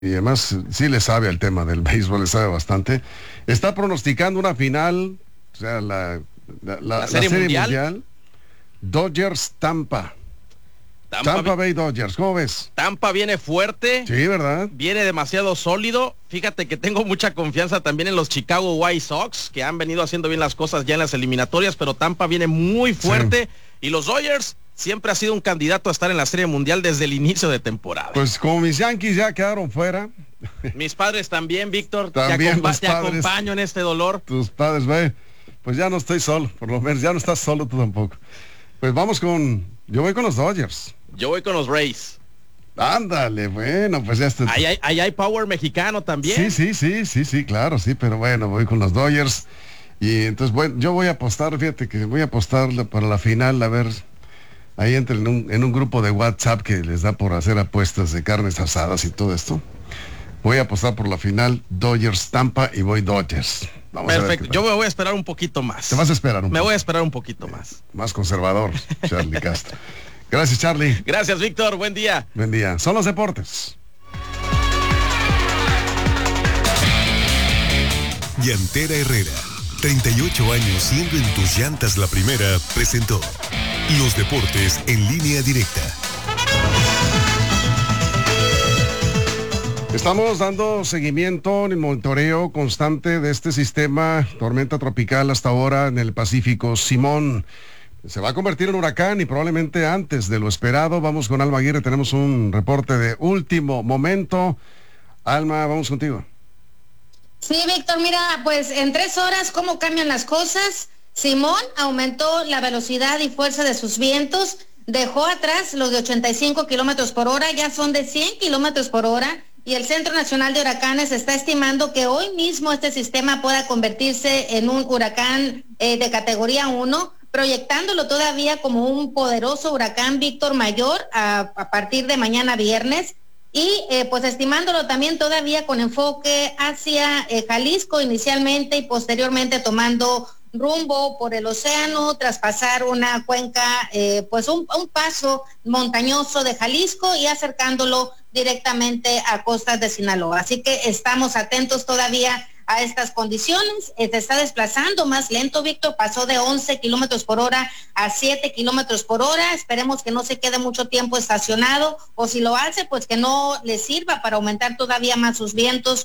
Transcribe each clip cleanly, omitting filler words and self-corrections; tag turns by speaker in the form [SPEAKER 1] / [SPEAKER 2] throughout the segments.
[SPEAKER 1] y además sí le sabe al tema del béisbol, le sabe bastante. Está pronosticando una final, o sea,
[SPEAKER 2] la serie mundial.
[SPEAKER 1] Dodgers-Tampa. Tampa Bay Dodgers, ¿cómo ves?
[SPEAKER 2] Tampa viene fuerte.
[SPEAKER 1] Sí, ¿verdad?
[SPEAKER 2] Viene demasiado sólido. Fíjate que tengo mucha confianza también en los Chicago White Sox, que han venido haciendo bien las cosas ya en las eliminatorias, pero Tampa viene muy fuerte. Sí. Y los Dodgers siempre ha sido un candidato a estar en la Serie Mundial desde el inicio de temporada.
[SPEAKER 1] Pues como mis Yankees ya quedaron fuera.
[SPEAKER 2] Mis padres también, Víctor.
[SPEAKER 1] También
[SPEAKER 2] te acompaño en este dolor.
[SPEAKER 1] Tus padres, ve. Pues ya no estoy solo, por lo menos. Ya no estás solo tú tampoco. Pues vamos yo voy con los Dodgers.
[SPEAKER 2] Yo voy con los Rays.
[SPEAKER 1] Ándale, bueno, pues ya está.
[SPEAKER 2] Ahí hay power mexicano también.
[SPEAKER 1] Sí, claro, sí, pero bueno, voy con los Dodgers. Y entonces, bueno, yo voy a apostar, fíjate que voy a apostar para la final, a ver, ahí entren en un grupo de WhatsApp que les da por hacer apuestas de carnes asadas y todo esto. Voy a apostar por la final Dodgers-Tampa y voy Dodgers.
[SPEAKER 2] Vamos. Perfecto, yo me voy a esperar un poquito más.
[SPEAKER 1] Te vas a esperar
[SPEAKER 2] Me voy a esperar un poquito más.
[SPEAKER 1] Más conservador, Charlie Castro. Gracias, Charlie.
[SPEAKER 2] Gracias, Víctor. Buen día.
[SPEAKER 1] Buen día. Son los deportes.
[SPEAKER 3] Llantera Herrera, 38 años siendo en tus llantas la primera, presentó los deportes en línea directa.
[SPEAKER 1] Estamos dando seguimiento en el monitoreo constante de este sistema tormenta tropical hasta ahora en el Pacífico. Simón se va a convertir en huracán y probablemente antes de lo esperado. Vamos con Alma Aguirre, tenemos un reporte de último momento. Alma, vamos contigo.
[SPEAKER 4] Sí, Víctor, mira, pues en 3 horas, ¿cómo cambian las cosas? Simón aumentó la velocidad y fuerza de sus vientos, dejó atrás los de 85 kilómetros por hora, ya son de 100 kilómetros por hora, y el Centro Nacional de Huracanes está estimando que hoy mismo este sistema pueda convertirse en un huracán de categoría 1, proyectándolo todavía como un poderoso huracán Víctor mayor a partir de mañana viernes, y pues estimándolo también todavía con enfoque hacia Jalisco inicialmente y posteriormente tomando rumbo por el océano, traspasar una cuenca, pues un paso montañoso de Jalisco y acercándolo directamente a costas de Sinaloa. Así que estamos atentos todavía a estas condiciones. Se está desplazando más lento, Víctor, pasó de 11 kilómetros por hora a 7 kilómetros por hora. Esperemos que no se quede mucho tiempo estacionado, o si lo hace, pues que no le sirva para aumentar todavía más sus vientos,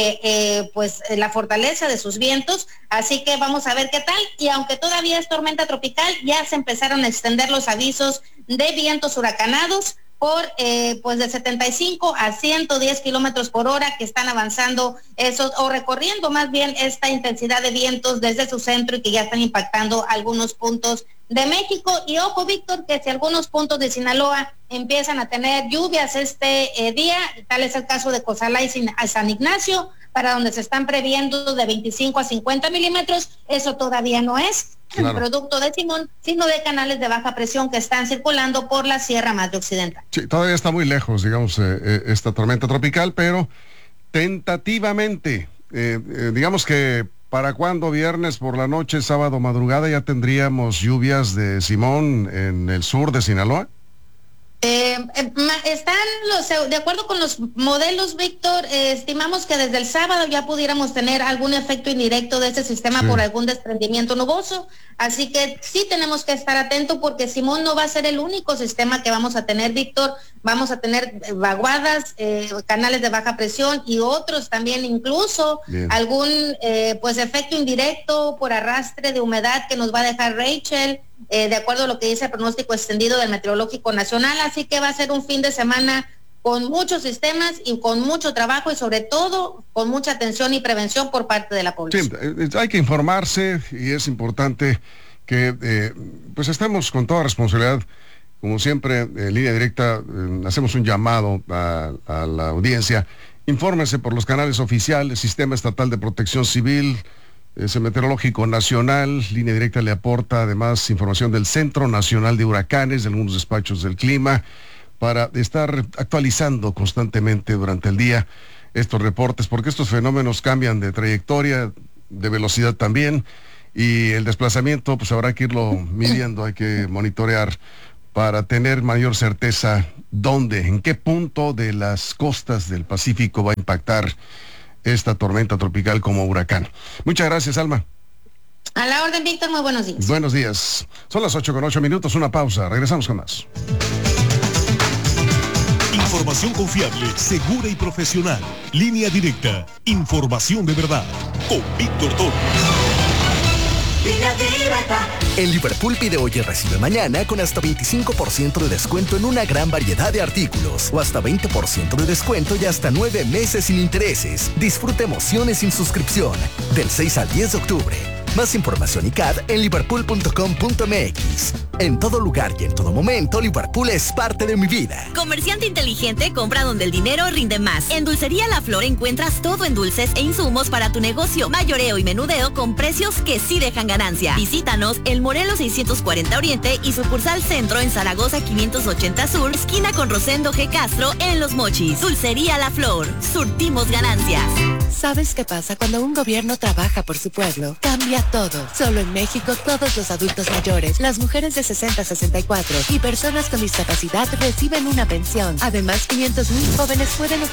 [SPEAKER 4] pues la fortaleza de sus vientos. Así que vamos a ver qué tal. Y aunque todavía es tormenta tropical, ya se empezaron a extender los avisos de vientos huracanados por pues de 75 a 110 kilómetros por hora, que están avanzando esos, o recorriendo más bien esta intensidad de vientos desde su centro, y que ya están impactando algunos puntos de México. Y ojo, Víctor, que si algunos puntos de Sinaloa empiezan a tener lluvias este día, tal es el caso de Cozalá y San Ignacio, para donde se están previendo de 25 a 50 milímetros, eso todavía no es el producto de Simón, sino de canales de baja presión que están circulando por la Sierra Madre Occidental.
[SPEAKER 1] Sí, todavía está muy lejos, digamos, esta tormenta tropical, pero tentativamente, digamos que para cuando viernes por la noche, sábado madrugada, ya tendríamos lluvias de Simón en el sur de Sinaloa.
[SPEAKER 4] Están de acuerdo con los modelos, Víctor, estimamos que desde el sábado ya pudiéramos tener algún efecto indirecto de este sistema por algún desprendimiento nuboso. Así que sí tenemos que estar atentos, porque Simón no va a ser el único sistema que vamos a tener, Víctor. Vamos a tener vaguadas, canales de baja presión y otros también, incluso algún pues efecto indirecto por arrastre de humedad que nos va a dejar Rachel, de acuerdo a lo que dice el pronóstico extendido del Meteorológico Nacional. Así que va a ser un fin de semana con muchos sistemas y con mucho trabajo, y sobre todo con mucha atención y prevención por parte de la población.
[SPEAKER 1] Sí, hay que informarse, y es importante que pues estemos con toda responsabilidad. Como siempre, en línea directa, hacemos un llamado a la audiencia. Infórmense por los canales oficiales, Sistema Estatal de Protección Civil, Meteorológico Nacional. Línea Directa le aporta además información del Centro Nacional de Huracanes, de algunos despachos del clima, para estar actualizando constantemente durante el día estos reportes, porque estos fenómenos cambian de trayectoria, de velocidad también, y el desplazamiento pues habrá que irlo midiendo, hay que monitorear para tener mayor certeza dónde, en qué punto de las costas del Pacífico va a impactar esta tormenta tropical como huracán. Muchas gracias, Alma.
[SPEAKER 4] A la orden, Víctor, muy buenos días.
[SPEAKER 1] Buenos días. Son las 8:08, una pausa. Regresamos con más.
[SPEAKER 3] Información confiable, segura y profesional. Línea Directa. Información de verdad. Con Víctor Torres.
[SPEAKER 5] En Liverpool pide hoy y recibe mañana con hasta 25% de descuento en una gran variedad de artículos o hasta 20% de descuento y hasta 9 meses sin intereses. Disfruta emociones sin suscripción del 6 al 10 de octubre. Más información y CAD en liverpool.com.mx. En todo lugar y en todo momento, Liverpool es parte de mi vida.
[SPEAKER 6] Comerciante inteligente compra donde el dinero rinde más. En Dulcería La Flor encuentras todo en dulces e insumos para tu negocio. Mayoreo y menudeo con precios que sí dejan ganancia. Visítanos el Morelos 640 Oriente y sucursal Centro en Zaragoza 580 Sur, esquina con Rosendo G. Castro en Los Mochis. Dulcería La Flor. Surtimos ganancias.
[SPEAKER 7] ¿Sabes qué pasa cuando un gobierno trabaja por su pueblo? Cambia todo. Solo en México todos los adultos mayores, las mujeres de 60 a 64 y personas con discapacidad reciben una pensión. Además, 500,000 jóvenes pueden obtener